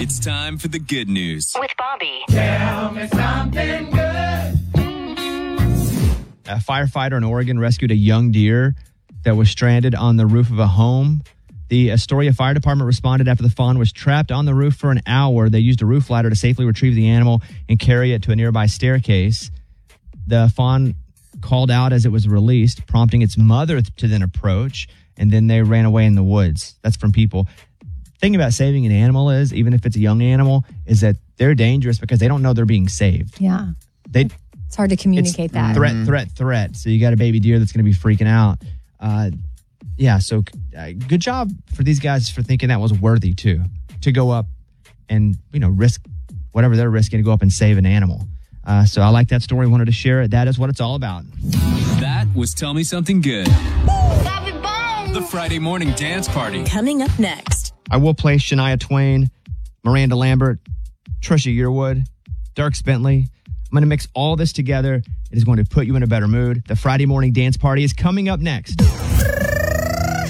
It's time for the good news with Bobby. Tell me something good. A firefighter in Oregon rescued a young deer that was stranded on the roof of a home. The Astoria Fire Department responded after the fawn was trapped on the roof for an hour. They used a roof ladder to safely retrieve the animal and carry it to a nearby staircase. The fawn called out as it was released, prompting its mother to then approach, and then they ran away in the woods. That's from people. The thing about saving an animal is, even if it's a young animal, is that they're dangerous because they don't know they're being saved. Yeah. It's hard to communicate that. Threat. So you got a baby deer that's going to be freaking out. So good job for these guys for thinking that was worthy too, to go up and, risk whatever they're risking to go up and save an animal. So I like that story. Wanted to share it. That is what it's all about. That was Tell Me Something Good. The Friday morning dance party. Coming up next. I will play Shania Twain, Miranda Lambert, Trisha Yearwood, Dierks Bentley. I'm going to mix all this together. It is going to put you in a better mood. The Friday morning dance party is coming up next.